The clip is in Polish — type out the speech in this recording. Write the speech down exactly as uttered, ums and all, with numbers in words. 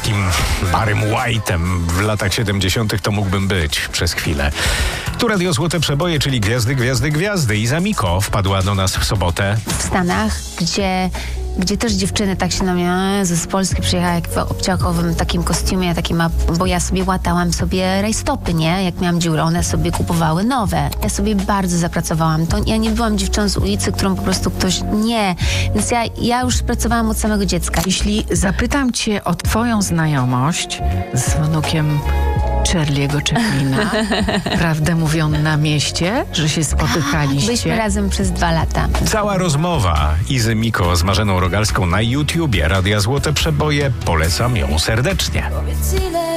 takim Barrym White'em w latach siedemdziesiątych to mógłbym być przez chwilę. Tu Radio Złote Przeboje, czyli Gwiazdy, Gwiazdy, Gwiazdy. Iza Miko wpadła do nas w sobotę. W Stanach, gdzie... gdzie też dziewczyny tak się na mnie, z Polski przyjechała jak w obciakowym takim kostiumie, takim, bo ja sobie łatałam sobie rajstopy, nie? Jak miałam dziurę, one sobie kupowały nowe. Ja sobie bardzo zapracowałam. To ja nie byłam dziewczyną z ulicy, którą po prostu ktoś... Nie. Więc ja, ja już pracowałam od samego dziecka. Jeśli zapytam cię o twoją znajomość z wnukiem Charlie'ego Chaplina, prawdę mówią na mieście, że się spotykaliście? Byliśmy razem przez dwa lata. Cała rozmowa Izy Miko z Marzeną Rogalską na YouTubie Radia Złote Przeboje. Polecam ją serdecznie.